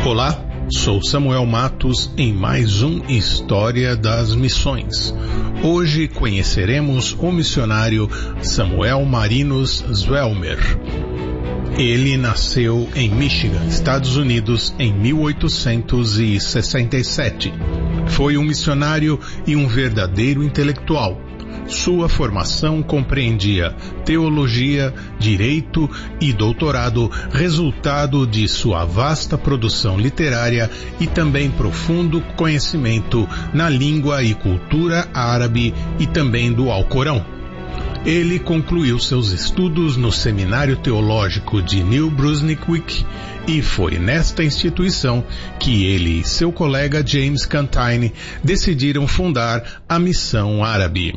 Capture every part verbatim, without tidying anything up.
Olá, sou Samuel Matos em mais um História das Missões. Hoje conheceremos o missionário Samuel Marinus Zwelmer. Ele nasceu em Michigan, Estados Unidos, em mil oitocentos e sessenta e sete. Foi um missionário e um verdadeiro intelectual. Sua formação compreendia teologia, direito e doutorado, resultado de sua vasta produção literária e também profundo conhecimento na língua e cultura árabe e também do Alcorão. Ele concluiu seus estudos no Seminário Teológico de New Brunswick e foi nesta instituição que ele e seu colega James Cantine decidiram fundar a Missão Árabe.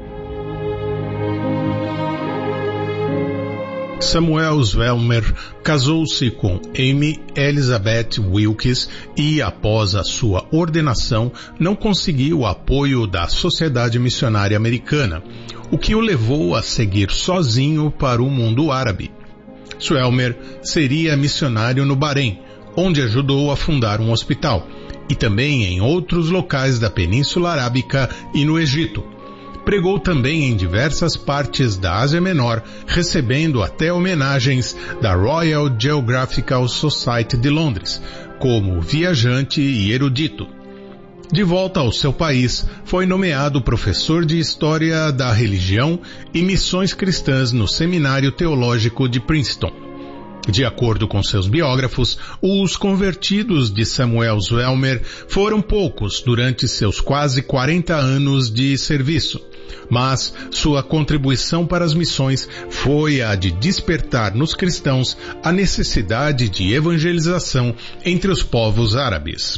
Samuel Zwelmer casou-se com Amy Elizabeth Wilkes e, após a sua ordenação, não conseguiu o apoio da Sociedade Missionária Americana, o que o levou a seguir sozinho para o mundo árabe. Zwelmer seria missionário no Bahrein, onde ajudou a fundar um hospital, e também em outros locais da Península Arábica e no Egito. Pregou também em diversas partes da Ásia Menor, recebendo até homenagens da Royal Geographical Society de Londres, como viajante e erudito. De volta ao seu país, foi nomeado professor de História da Religião e Missões Cristãs no Seminário Teológico de Princeton. De acordo com seus biógrafos, os convertidos de Samuel Zwelmer foram poucos durante seus quase quarenta anos de serviço, mas sua contribuição para as missões foi a de despertar nos cristãos a necessidade de evangelização entre os povos árabes.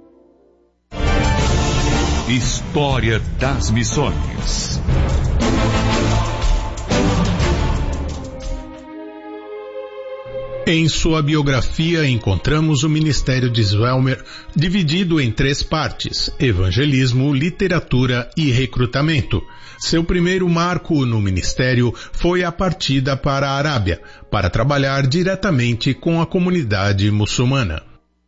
História das Missões. Em sua biografia encontramos o ministério de Zwelmer dividido em três partes: evangelismo, literatura e recrutamento. Seu primeiro marco no ministério foi a partida para a Arábia, para trabalhar diretamente com a comunidade muçulmana.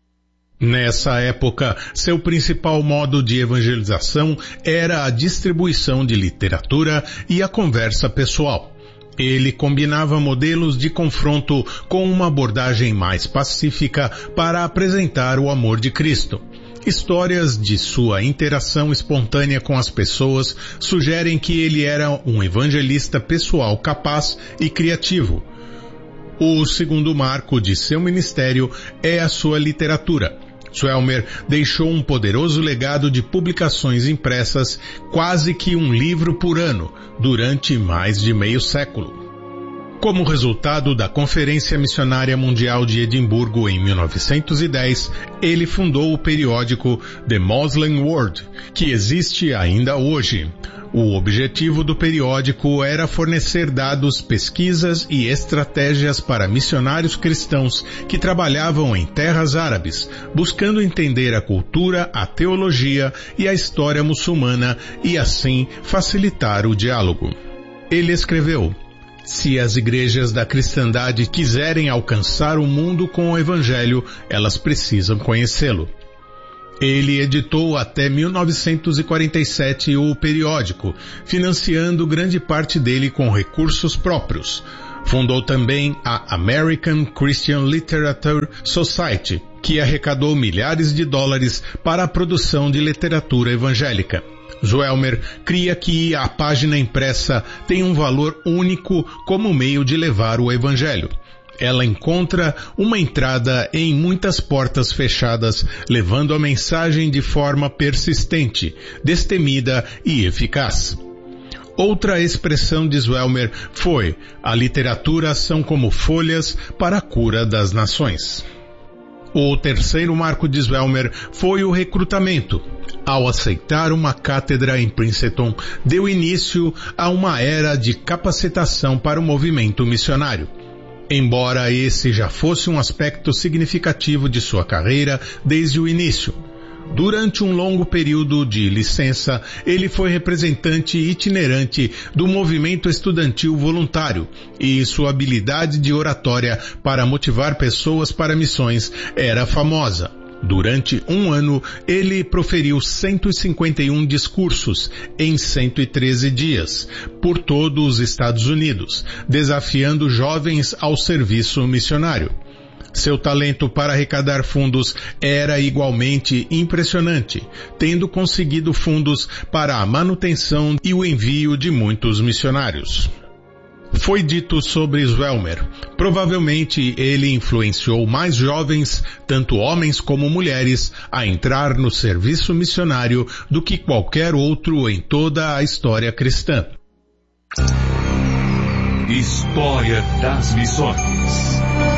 Nessa época, seu principal modo de evangelização era a distribuição de literatura e a conversa pessoal. Ele combinava modelos de confronto com uma abordagem mais pacífica para apresentar o amor de Cristo. Histórias de sua interação espontânea com as pessoas sugerem que ele era um evangelista pessoal capaz e criativo. O segundo marco de seu ministério é a sua literatura. Zwelmer deixou um poderoso legado de publicações impressas, quase que um livro por ano, durante mais de meio século. Como resultado da Conferência Missionária Mundial de Edimburgo em mil novecentos e dez, ele fundou o periódico The Muslim World, que existe ainda hoje. O objetivo do periódico era fornecer dados, pesquisas e estratégias para missionários cristãos que trabalhavam em terras árabes, buscando entender a cultura, a teologia e a história muçulmana e assim facilitar o diálogo. Ele escreveu: se as igrejas da cristandade quiserem alcançar o mundo com o Evangelho, elas precisam conhecê-lo. Ele editou até mil novecentos e quarenta e sete o periódico, financiando grande parte dele com recursos próprios. Fundou também a American Christian Literature Society, que arrecadou milhares de dólares para a produção de literatura evangélica. Zwelmer cria que a página impressa tem um valor único como meio de levar o Evangelho. Ela encontra uma entrada em muitas portas fechadas, levando a mensagem de forma persistente, destemida e eficaz. Outra expressão de Zwelmer foi: a literatura são como folhas para a cura das nações. O terceiro marco de Zwelmer foi o recrutamento. Ao aceitar uma cátedra em Princeton, deu início a uma era de capacitação para o movimento missionário. Embora esse já fosse um aspecto significativo de sua carreira desde o início, durante um longo período de licença, ele foi representante itinerante do movimento estudantil voluntário e sua habilidade de oratória para motivar pessoas para missões era famosa. Durante um ano, ele proferiu cento e cinquenta e um discursos em cento e treze dias, por todo os Estados Unidos, desafiando jovens ao serviço missionário. Seu talento para arrecadar fundos era igualmente impressionante, tendo conseguido fundos para a manutenção e o envio de muitos missionários. Foi dito sobre Zwelmer, provavelmente ele influenciou mais jovens, tanto homens como mulheres, a entrar no serviço missionário do que qualquer outro em toda a história cristã. História das Missões.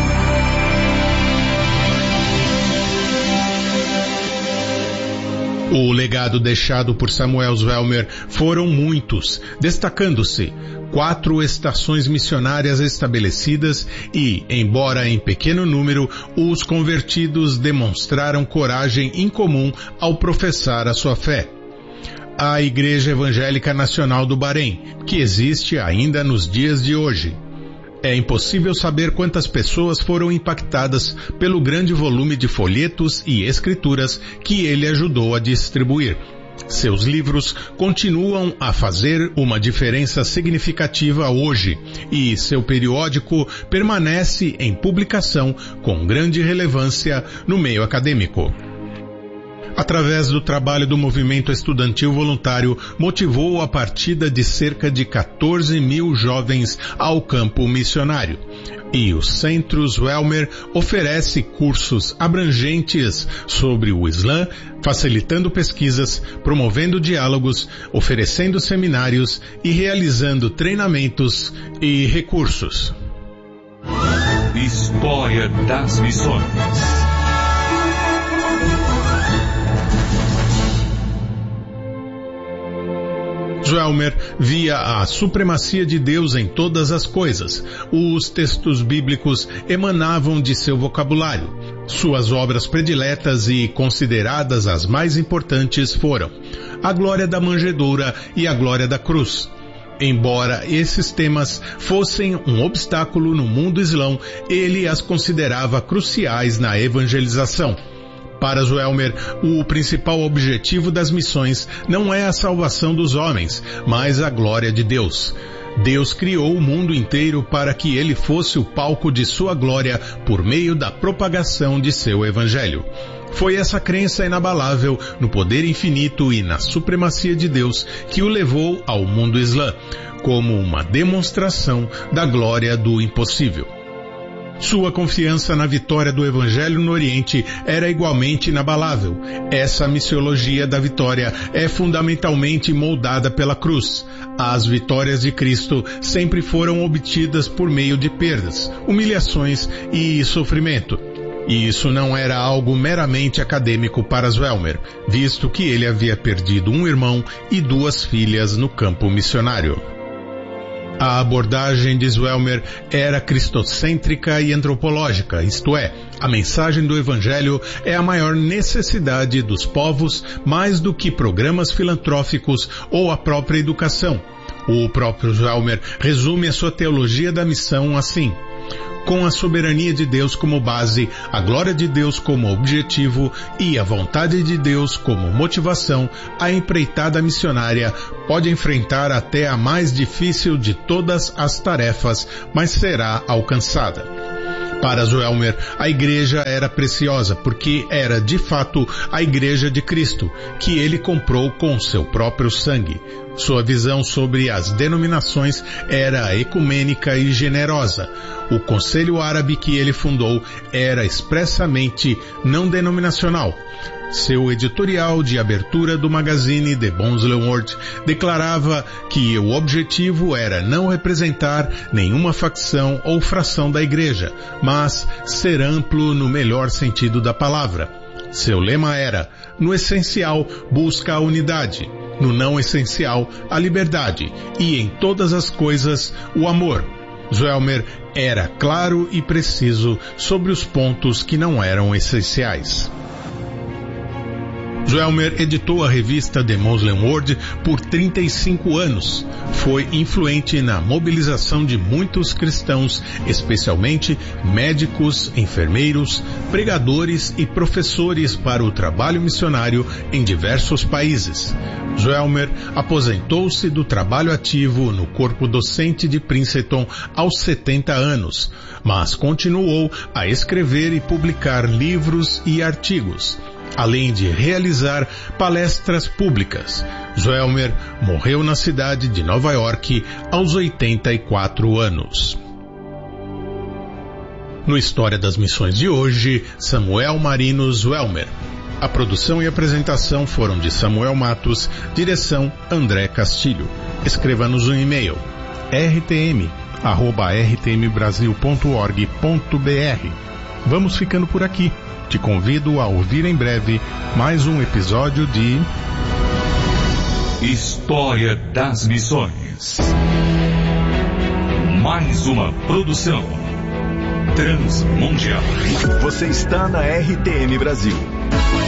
O legado deixado por Samuel Zwelmer foram muitos, destacando-se quatro estações missionárias estabelecidas e, embora em pequeno número, os convertidos demonstraram coragem incomum ao professar a sua fé. A Igreja Evangélica Nacional do Bahrein, que existe ainda nos dias de hoje. É impossível saber quantas pessoas foram impactadas pelo grande volume de folhetos e escrituras que ele ajudou a distribuir. Seus livros continuam a fazer uma diferença significativa hoje e seu periódico permanece em publicação com grande relevância no meio acadêmico. Através do trabalho do movimento estudantil voluntário, motivou a partida de cerca de quatorze mil jovens ao campo missionário. E o Centro Zwelmer oferece cursos abrangentes sobre o Islã, facilitando pesquisas, promovendo diálogos, oferecendo seminários e realizando treinamentos e recursos. História das Missões. Zwelmer via a supremacia de Deus em todas as coisas. Os textos bíblicos emanavam de seu vocabulário. Suas obras prediletas e consideradas as mais importantes foram A Glória da Manjedoura e A Glória da Cruz. Embora esses temas fossem um obstáculo no mundo islão, ele as considerava cruciais na evangelização. Para Zwelmer, o principal objetivo das missões não é a salvação dos homens, mas a glória de Deus. Deus criou o mundo inteiro para que ele fosse o palco de sua glória por meio da propagação de seu evangelho. Foi essa crença inabalável no poder infinito e na supremacia de Deus que o levou ao mundo islã, como uma demonstração da glória do impossível. Sua confiança na vitória do Evangelho no Oriente era igualmente inabalável. Essa missiologia da vitória é fundamentalmente moldada pela cruz. As vitórias de Cristo sempre foram obtidas por meio de perdas, humilhações e sofrimento. E isso não era algo meramente acadêmico para Zwelmer, visto que ele havia perdido um irmão e duas filhas no campo missionário. A abordagem de Zwelmer era cristocêntrica e antropológica, isto é, a mensagem do Evangelho é a maior necessidade dos povos mais do que programas filantróficos ou a própria educação. O próprio Zwelmer resume a sua teologia da missão assim: com a soberania de Deus como base, a glória de Deus como objetivo e a vontade de Deus como motivação, a empreitada missionária pode enfrentar até a mais difícil de todas as tarefas, mas será alcançada. Para Zwelmer, a igreja era preciosa porque era de fato a igreja de Cristo, que ele comprou com seu próprio sangue. Sua visão sobre as denominações era ecumênica e generosa. O conselho árabe que ele fundou era expressamente não denominacional. Seu editorial de abertura do magazine The Muslim World declarava que o objetivo era não representar nenhuma facção ou fração da igreja, mas ser amplo no melhor sentido da palavra. Seu lema era: no essencial, busca a unidade; no não essencial, a liberdade; e em todas as coisas, o amor. Zwelmer era claro e preciso sobre os pontos que não eram essenciais. Zwelmer editou a revista The Muslim World por trinta e cinco anos. Foi influente na mobilização de muitos cristãos, especialmente médicos, enfermeiros, pregadores e professores para o trabalho missionário em diversos países. Zwelmer aposentou-se do trabalho ativo no corpo docente de Princeton aos setenta anos, mas continuou a escrever e publicar livros e artigos, além de realizar palestras públicas. Zwelmer morreu na cidade de Nova York aos oitenta e quatro anos. No História das Missões de hoje, Samuel Marino Zwelmer. A produção e apresentação foram de Samuel Matos, direção André Castilho. Escreva-nos um e-mail, r t m arroba r t m brasil ponto org ponto b r. Vamos ficando por aqui. Te convido a ouvir em breve mais um episódio de História das Missões. Mais uma produção transmundial. Você está na R T M Brasil.